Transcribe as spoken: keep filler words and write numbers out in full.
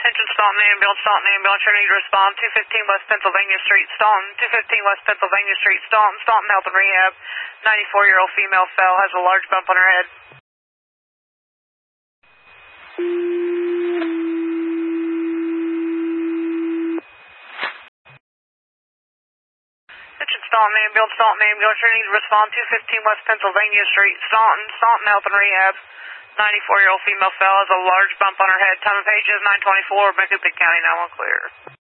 Attention Staunton Ambulance, Staunton Ambulance, you need to respond. two fifteen West Pennsylvania Street, Staunton. two fifteen West Pennsylvania Street, Staunton. Staunton Health and Rehab. ninety-four-year-old female fell, has a large bump on her head. Attention Staunton Ambulance, Staunton Ambulance, you need to respond. two fifteen West Pennsylvania Street, Staunton. Staunton Health and Rehab. ninety-four-year-old female fell, has a large bump on her head. Time of page is nine twenty-four, Macoupin County, now one clear.